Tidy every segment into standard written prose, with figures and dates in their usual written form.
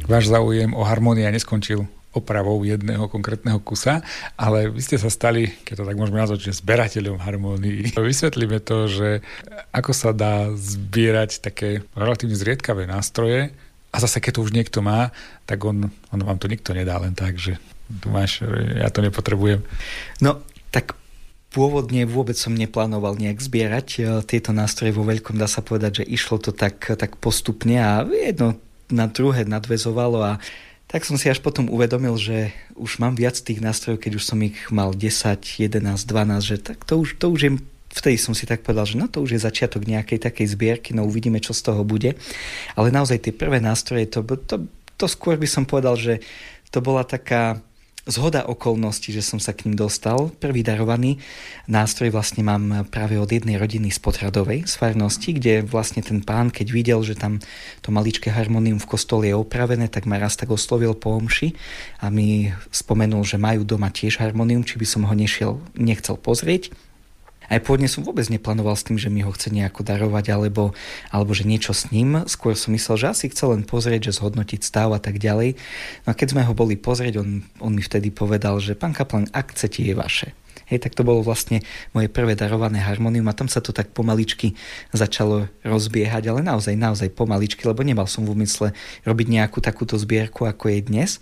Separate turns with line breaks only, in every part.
Váš záujem o harmónia neskončil opravou jedného konkrétneho kusa, ale vy ste sa stali, keď to tak môžeme nazvať, že zberateľom harmónií. Vysvetlíme to, že ako sa dá zbierať také relatívne zriedkavé nástroje a zase keď to už niekto má, tak on vám to nikto nedá len tak, že tu máš, ja to nepotrebujem.
No, tak pôvodne vôbec som neplánoval nejak zbierať tieto nástroje vo veľkom, dá sa povedať, že išlo to tak postupne a jedno na druhé nadväzovalo a tak som si až potom uvedomil, že už mám viac tých nástrojov, keď už som ich mal 10, 11, 12, že tak to už je, vtedy som si tak povedal, že no to už je začiatok nejakej takej zbierky, no uvidíme, čo z toho bude. Ale naozaj tie prvé nástroje, to skôr by som povedal, že to bola taká zhoda okolností, že som sa k ním dostal. Prvý darovaný nástroj vlastne mám práve od jednej rodiny z Podhradovej, z farnosti, kde vlastne ten pán, keď videl, že tam to maličké harmonium v kostole je opravené, tak ma raz tak oslovil po omši a mi spomenul, že majú doma tiež harmonium, či by som ho nechcel pozrieť. Aj pôvodne som vôbec neplánoval s tým, že mi ho chce nejako darovať alebo že niečo s ním. Skôr som myslel, že asi chce len pozrieť, že zhodnotiť stav a tak ďalej. No a keď sme ho boli pozrieť, on mi vtedy povedal, že pán kaplan, ak chcete, je vaše. Hej, tak to bolo vlastne moje prvé darované harmonium a tam sa to tak pomaličky začalo rozbiehať, ale naozaj pomaličky, lebo nemal som v úmysle robiť nejakú takúto zbierku, ako je dnes,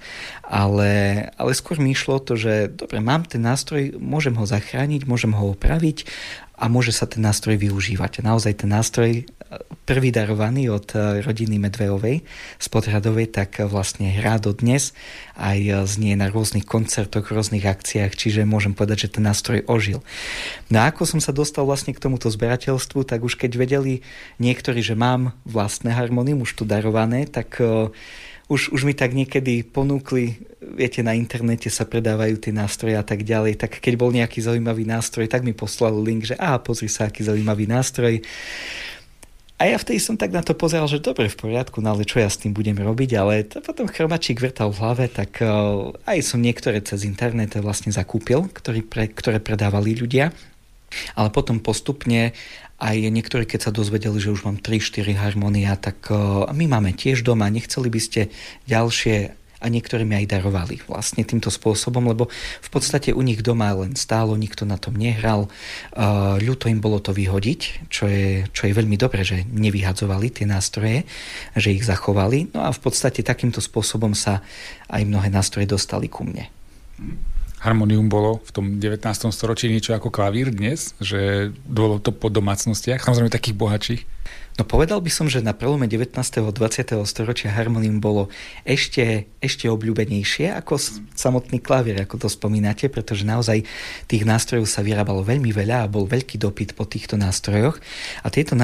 ale skôr mi išlo to, že dobre, mám ten nástroj, môžem ho zachrániť, môžem ho opraviť a môže sa ten nástroj využívať. A naozaj ten nástroj, prvý darovaný od rodiny Medvejovej z Podhradovej, tak vlastne hrá dodnes, aj znie na rôznych koncertoch, rôznych akciách, čiže môžem povedať, že ten nástroj ožil. No a ako som sa dostal vlastne k tomuto zberateľstvu, tak už keď vedeli niektorí, že mám vlastné harmonium, už tu darované, tak už mi tak niekedy ponúkli, viete, na internete sa predávajú tie nástroje a tak ďalej, tak keď bol nejaký zaujímavý nástroj, tak mi poslal link, že pozri sa, aký zaujímavý nástroj. A ja vtedy som tak na to pozeral, že dobre, v poriadku, no ale čo ja s tým budem robiť, ale to potom chromačík vrtal v hlave, tak aj som niektoré cez internet vlastne zakúpil, ktoré predávali ľudia, ale potom postupne aj niektorí, keď sa dozvedeli, že už mám 3-4 harmonia, tak my máme tiež doma, nechceli by ste ďalšie, a niektorí mi aj darovali vlastne týmto spôsobom, lebo v podstate u nich doma len stálo, nikto na tom nehral. Ľúto im bolo to vyhodiť, čo je veľmi dobré, že nevyhadzovali tie nástroje, že ich zachovali. No a v podstate takýmto spôsobom sa aj mnohé nástroje dostali ku mne.
Harmonium bolo v tom 19. storočí niečo ako klavír dnes, že bolo to po domácnostiach, samozrejme takých bohatších.
No povedal by som, že na prelome 19. a 20. storočia harmonium bolo ešte obľúbenejšie ako samotný klavír, ako to spomínate, pretože naozaj tých nástrojov sa vyrábalo veľmi veľa a bol veľký dopyt po týchto nástrojoch a tieto